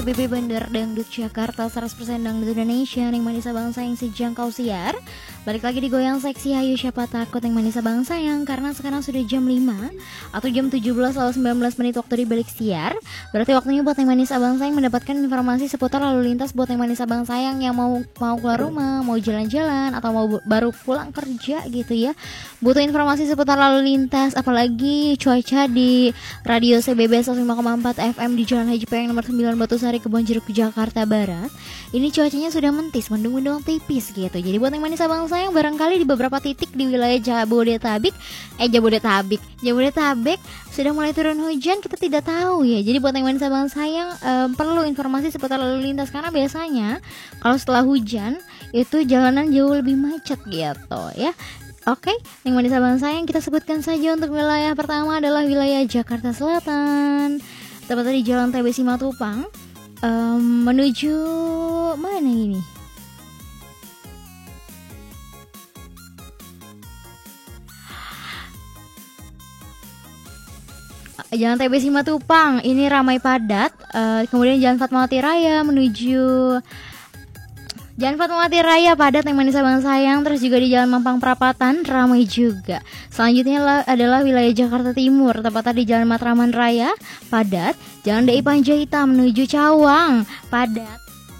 SBB Bandar Dangdut Jakarta 100% Dangdut Indonesia yang manis abang sayang sejangkau siar. Balik lagi di Goyang Seksi, hayu siapa takut yang manis abang sayang. Karena sekarang sudah jam 5 atau jam 17:19 waktu di balik siar. Berarti waktunya buat yang manis abang sayang mendapatkan informasi seputar lalu lintas buat yang manis abang sayang yang mau keluar rumah, mau jalan-jalan atau mau baru pulang kerja gitu ya. Butuh informasi seputar lalu lintas, apalagi cuaca di radio CBB 105,4 FM di Jalan Haji Payeng nomor 9 Batusari Kebonjeruk Jakarta Barat. Ini cuacanya sudah mentis, mendung-mendung tipis gitu. Jadi buat yang manis abang sayang barangkali di beberapa titik di wilayah Jabodetabek sudah mulai turun hujan, kita tidak tahu ya. Jadi buat yang manis abang sayang perlu informasi seputar lalu lintas karena biasanya kalau setelah hujan itu jalanan jauh lebih macet gitu ya. Oke, yang manis abang sayang kita sebutkan saja untuk wilayah pertama adalah wilayah Jakarta Selatan. Tepatnya di Jalan TB Simatupang menuju mana ini? Jalan TB Simatupang ini ramai padat. Kemudian Jalan Fatmawati Raya menuju Jalan Fatmawati Raya padat yang manis abang sayang. Terus juga di Jalan Mampang Perapatan ramai juga. Selanjutnya adalah wilayah Jakarta Timur, tepatnya di Jalan Matraman Raya padat. Jalan DI Panjaitan menuju Cawang padat.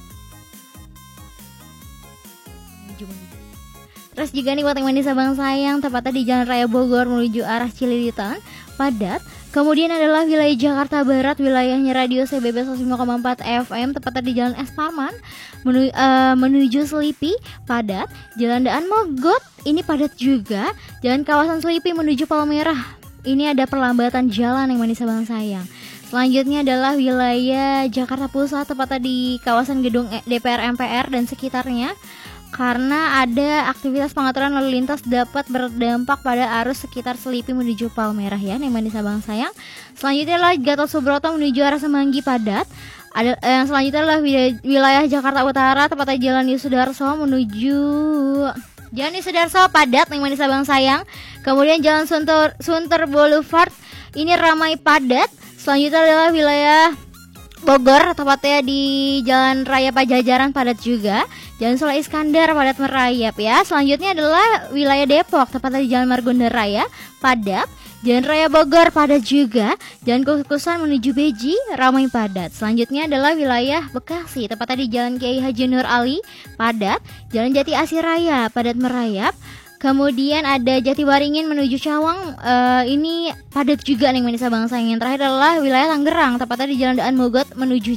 Terus juga nih buat yang manis abang sayang, tepatnya di Jalan Raya Bogor menuju arah Cililitan padat. Kemudian adalah wilayah Jakarta Barat, wilayahnya radio CBB 105,4 FM, tepatnya di Jalan Es Parman menuju Selipi padat. Jalan Daan Mogot ini padat juga. Jalan kawasan Selipi menuju Palmerah ini ada perlambatan jalan yang manis abang sayang. Selanjutnya adalah wilayah Jakarta Pusat, tepatnya di kawasan gedung DPR MPR dan sekitarnya. Karena ada aktivitas pengaturan lalu lintas dapat berdampak pada arus sekitar Selipi menuju Palmerah ya, yang manis abang sayang. Selanjutnya adalah Gatot Subroto menuju arah Semanggi padat. Yang selanjutnya adalah wilayah Jakarta Utara, tepatnya Jalan Yusudarso menuju Jalan Yusudarso padat yang manis abang sayang. Kemudian Jalan Sunter Boulevard ini ramai padat. Selanjutnya adalah wilayah Bogor, tepatnya di Jalan Raya Pajajaran padat juga. Jalan Sula Iskandar padat merayap ya. Selanjutnya adalah wilayah Depok, tepatnya di Jalan Margonda Raya padat. Jalan Raya Bogor padat juga. Jalan Kukusan menuju Beji ramai padat. Selanjutnya adalah wilayah Bekasi, tepatnya di Jalan Kiai Haji Nur Ali padat. Jalan Jati Asih Raya padat merayap. Kemudian ada Jatiwaringin menuju Cawang, ini padat juga nih manis abang sayang. Yang terakhir adalah wilayah Tangerang, tepatnya di Jalan Daan Mogot menuju